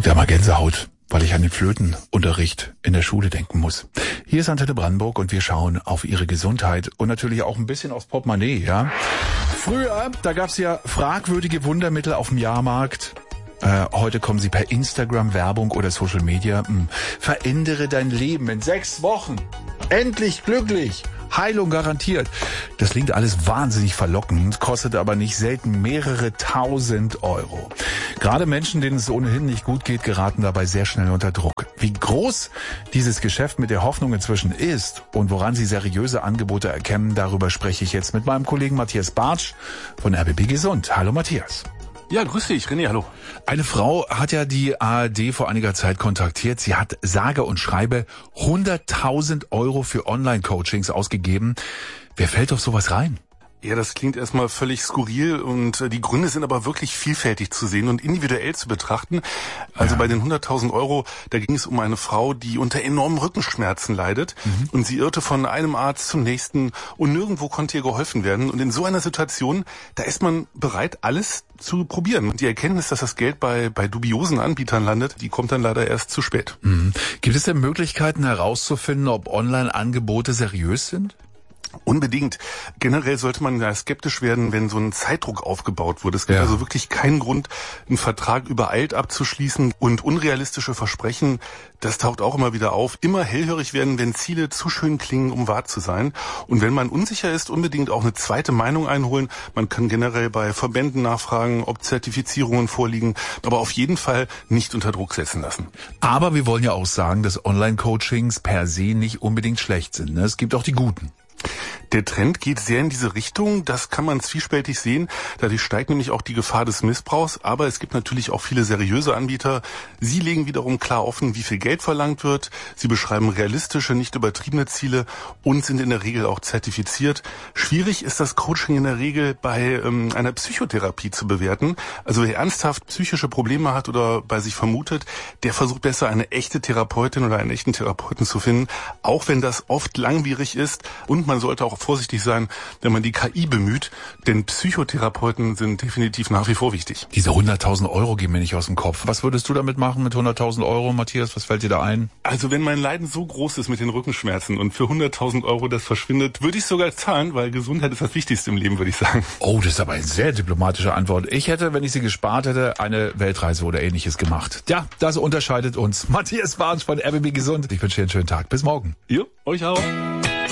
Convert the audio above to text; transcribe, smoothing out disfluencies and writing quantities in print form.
krieg da mal Gänsehaut, weil ich an den Flötenunterricht in der Schule denken muss. Hier ist Antenne Brandenburg und wir schauen auf Ihre Gesundheit und natürlich auch ein bisschen aufs Portemonnaie, ja. Früher, da gab's ja fragwürdige Wundermittel auf dem Jahrmarkt. Heute kommen sie per Instagram, Werbung oder Social Media. Verändere dein Leben in 6 Wochen. Endlich glücklich. Heilung garantiert. Das klingt alles wahnsinnig verlockend, kostet aber nicht selten mehrere 1000 Euro. Gerade Menschen, denen es ohnehin nicht gut geht, geraten dabei sehr schnell unter Druck. Wie groß dieses Geschäft mit der Hoffnung inzwischen ist und woran Sie seriöse Angebote erkennen, darüber spreche ich jetzt mit meinem Kollegen Matthias Bartsch von RBB Gesund. Hallo Matthias. Ja, grüß dich, René, hallo. Eine Frau hat ja die ARD vor einiger Zeit kontaktiert. Sie hat sage und schreibe 100.000 Euro für Online-Coachings ausgegeben. Wer fällt auf sowas rein? Ja, das klingt erstmal völlig skurril und die Gründe sind aber wirklich vielfältig zu sehen und individuell zu betrachten. Also bei den 100.000 Euro, da ging es um eine Frau, die unter enormen Rückenschmerzen leidet und sie irrte von einem Arzt zum nächsten und nirgendwo konnte ihr geholfen werden. Und in so einer Situation, da ist man bereit, alles zu probieren. Und die Erkenntnis, dass das Geld bei dubiosen Anbietern landet, die kommt dann leider erst zu spät. Gibt es denn Möglichkeiten herauszufinden, ob Online-Angebote seriös sind? Unbedingt. Generell sollte man ja skeptisch werden, wenn so ein Zeitdruck aufgebaut wurde. Es gibt also wirklich keinen Grund, einen Vertrag übereilt abzuschließen und unrealistische Versprechen, das taucht auch immer wieder auf. Immer hellhörig werden, wenn Ziele zu schön klingen, um wahr zu sein. Und wenn man unsicher ist, unbedingt auch eine zweite Meinung einholen. Man kann generell bei Verbänden nachfragen, ob Zertifizierungen vorliegen, aber auf jeden Fall nicht unter Druck setzen lassen. Aber wir wollen ja auch sagen, dass Online-Coachings per se nicht unbedingt schlecht sind. Es gibt auch die guten. Der Trend geht sehr in diese Richtung, das kann man zwiespältig sehen, dadurch steigt nämlich auch die Gefahr des Missbrauchs, aber es gibt natürlich auch viele seriöse Anbieter. Sie legen wiederum klar offen, wie viel Geld verlangt wird, sie beschreiben realistische, nicht übertriebene Ziele und sind in der Regel auch zertifiziert. Schwierig ist das Coaching in der Regel bei einer Psychotherapie zu bewerten. Also wer ernsthaft psychische Probleme hat oder bei sich vermutet, der versucht besser eine echte Therapeutin oder einen echten Therapeuten zu finden, auch wenn das oft langwierig ist und man sollte auch vorsichtig sein, wenn man die KI bemüht, denn Psychotherapeuten sind definitiv nach wie vor wichtig. Diese 100.000 Euro gehen mir nicht aus dem Kopf. Was würdest du damit machen mit 100.000 Euro, Matthias? Was fällt dir da ein? Also wenn mein Leiden so groß ist mit den Rückenschmerzen und für 100.000 Euro das verschwindet, würde ich sogar zahlen, weil Gesundheit ist das Wichtigste im Leben, würde ich sagen. Oh, das ist aber eine sehr diplomatische Antwort. Ich hätte, wenn ich sie gespart hätte, eine Weltreise oder Ähnliches gemacht. Ja, das unterscheidet uns. Matthias Bartsch von RBB Gesund. Ich wünsche dir einen schönen Tag. Bis morgen. Ja, euch auch.